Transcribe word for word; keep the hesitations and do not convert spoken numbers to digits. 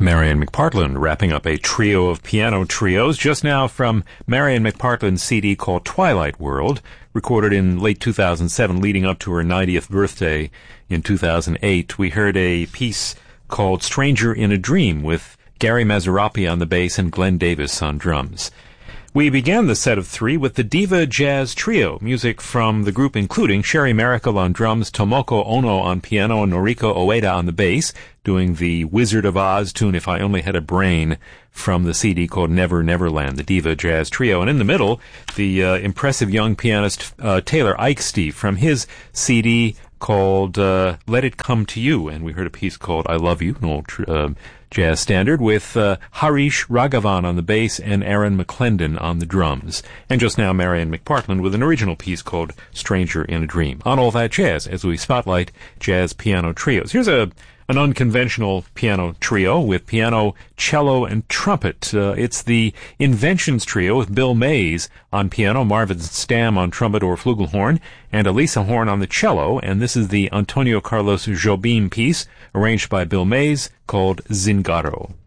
Marian McPartland wrapping up a trio of piano trios just now from Marian McPartland's C D called Twilight World, recorded in late two thousand seven leading up to her ninetieth birthday in two thousand eight. We heard a piece called Stranger in a Dream with Gary Mazarapi on the bass and Glenn Davis on drums. We began the set of three with the Diva Jazz Trio, music from the group including Sherry Miracle on drums, Tomoko Ono on piano, and Noriko Ueda on the bass, doing the Wizard of Oz tune If I Only Had a Brain from the C D called Never Neverland, the Diva Jazz Trio. And in the middle, the uh, impressive young pianist uh, Taylor Eichste from his C D called uh, Let It Come to You. And we heard a piece called I Love You, an old tr- uh, jazz standard, with uh, Harish Raghavan on the bass and Aaron McClendon on the drums. And just now, Marian McPartland with an original piece called Stranger in a Dream. On All That Jazz, as we spotlight jazz piano trios. Here's a an unconventional piano trio with piano, cello, and trumpet. Uh, it's the Inventions Trio with Bill Mays on piano, Marvin Stamm on trumpet or flugelhorn, and Elisa Horn on the cello. And this is the Antonio Carlos Jobim piece, arranged by Bill Mays, called Zingaro.